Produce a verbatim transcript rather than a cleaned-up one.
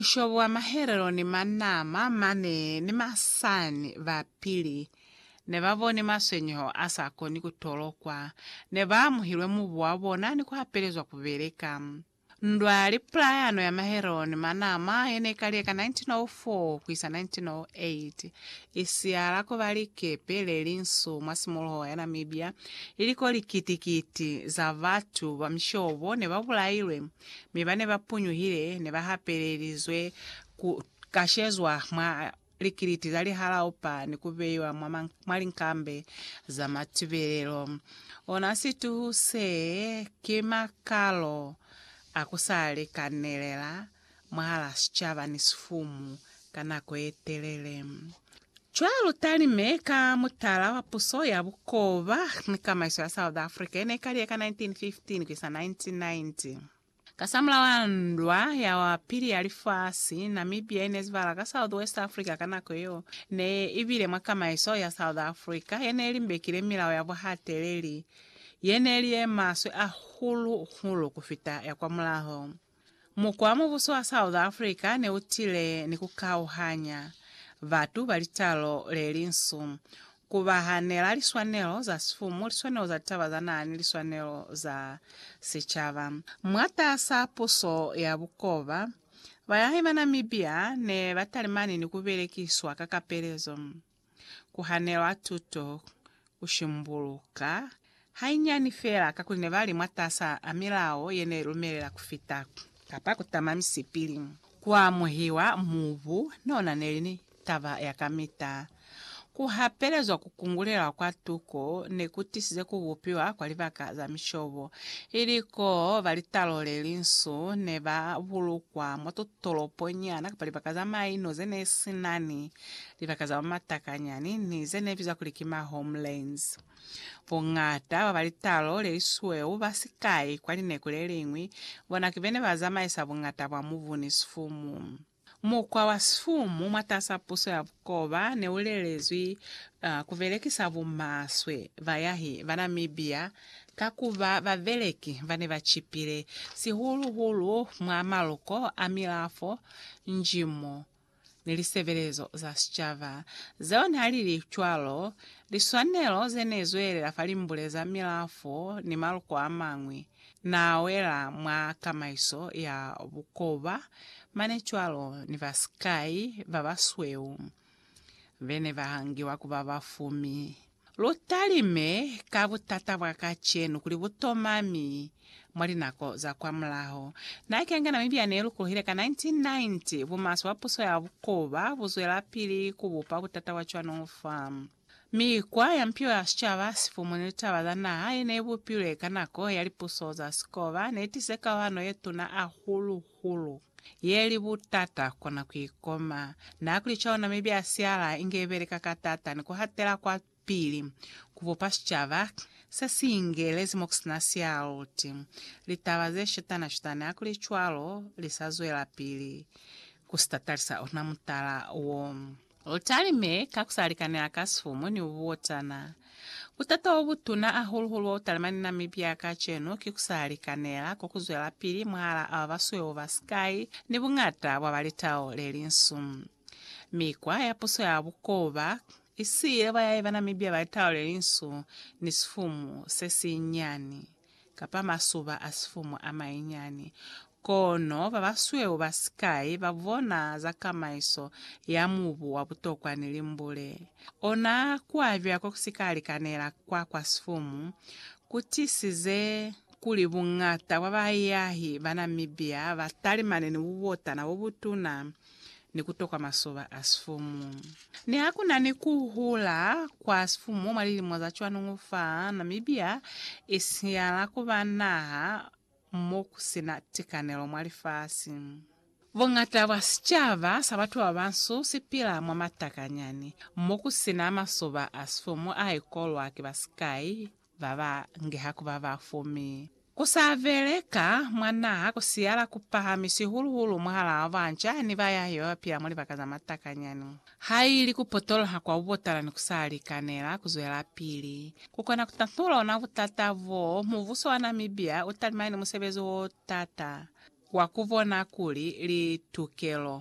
Mshovu wa maherero ni manama mane ni masani vapili ne vavone maswenyo asakoni kutolokwa ne vamuhilwe muvuwavona ni kuhapelezwa kuveleka ndwali playano ya mahero ni manama yene ikalieka nineteen oh four kuisa nineteen oh eight isiala kuvalikepe lelinso mwasimuloho ya Namibia iliko likitikiti za vatu va mshovo ne vavulailwe miva ne vapunyuhile ne vahapelelizwe kashezwa mwa likiliti zali halaupa ni kuveyiwa mwalinkambe za mativelelo onasituhuse kimakalo akusali kanelela mwahala sichava ni sifumu kana kwetelele chwalo talime ka mutala wa puso ya Bukova ni kama iso ya South Africa ene kalieka nineteen fifteen kuisa nineteen ninety kasamla wandwa ya wapili ya lifasi Namibia inezivala ka South West Africa kana kweyo ne ibile mwakama iso ya South Africa ene elimbekile milawo ya vuhateleli yene liye maswe ahulu hulu kufita ya kwa mulaho mukwa mubuso wa South Africa ne utile ni kukauhanya vatu valitalo lelinsu kuvahanela liswanelo za sifumu liswanelo za tava za nani liswanelo za sichava mwatasa puso ya Bukova vayahi va Namibia ne vatalimani ni kuvelekiswa kakapelezo kuhanelwa tuto kushimbuluka hainyani fela kakuli ne vali mwatasa amilao yene lumelela kufita kapa kutama misipili kwa muhiwa muvu nona nelini tava ya kamita kuhapelezwa kukungulela kwa tuko ne kutisize kuvupiwa kwa livaka za mishovo iliko valitalo lelinsu ne vavulukwa mwatutoloponyana kapalivaka za maino zene sinani livaka za matakanyani ni zene viza kulikima homelands vongata vavalitalo lelisuweu vasikai kwaline kulelingwi vona kivene vazamaisa vongata vwa muvuni sifumu mukwa wa sifumu mwatasa puso ya Bukova ne ulelezwi uh, kuvelekisa vumaswe vayahi va Namibia kakuva vaveleki vane vachipile sihuluhulu mwa maloko amilafo njimo nilisevelezo za sichava zeone halili chwalo liswanelo zenezwelela falimbuleza milafo ni maloko amangwi na awela mwa kamaiso ya Bukova mane chwalo ni vasikai vavasweu vene vahangiwa kuva vafumi lutalime kavutata vwakachenu kuli vutomami mwalinako za kwa mlaho na ikenga Namibia nelukuluhileka nineteen ninety vumaso wa puso ya Bukova vuzwela pili kuvupa vutata wa chwano ufamu mikwa ya mpio ya sichava sifumu nilitava zana ene vupileka nako yali puso za Sikova netiseka wano yetu na ahulu hulu yeli vutata kona kuikoma na kulichao Namibia asiala ingevereka katata ni kuhatela kwa pili kuvupa sichava sasingelezi mokusinasiya uti litavaze shitana shitana akulichwalo lisazwela pili kustatalisa ona mutala uo utalime kakusalikanela kasifumu ni uvuotana kutata ovutuna ahuluhulu wa utalimani Namibia kachenu kikusalikanela kokuzwela pili mwahala ava vasweu vasikai ni vung'ata bwa valitao lelinsu mikwa ya puso ya Bukova isile vayayi va Namibia valitao lelinsu ni sifumu sesinyani kapa masuva a sifumu amainyani kono vavasweu vasikai vavona za kamaiso ya muvu wa vutokwa nilimbule ona kuavya kusikalikanela kwa kwa sifumu kutisize kuli vung'ata wa vayahi va Namibia vatalimane ni uvotana vovutuna ni kutoka masuva asifumu ni hakuna ni kuhula kwa asifumu mwalili mwaza chwanu ufa Namibia isiala kuvanaha mokusina tikanelo mwalifasi vong'ata vwa sichava sabatu wa vansu sipila mwa matakanyani mokusina amasuva asifumu aikolwa kivasikai vava ngehaku vavafumi kusaveleka mwanaha kusiyala kupaha misihuluhulu mwahala avanja ni vayahiyo pia mwali vakaza matakanyani haili kupotoloha kwa uvotala ni kusalikanela kuzwela pili kukona kutantula ona vutata vo muvuso wa Namibia utalimani musebezi wo tata wakuvona kuli litukelo